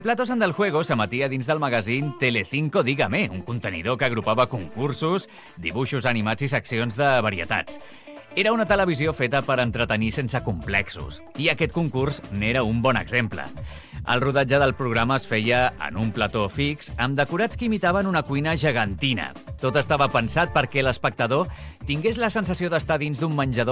Platos Anda el Juego s'emetia dins del magazín Telecinco Dígame, un contenidor que agrupava concursos, dibuixos animats i seccions de varietats. Era una televisió feta per entretenir sense complexos, i aquest concurs n'era un bon exemple. El rodatge del programa es feia en un plató fix, amb decorats que imitaven una cuina gegantina. Tot estava pensat perquè l'espectador tingués la sensació d'estar dins d'un menjador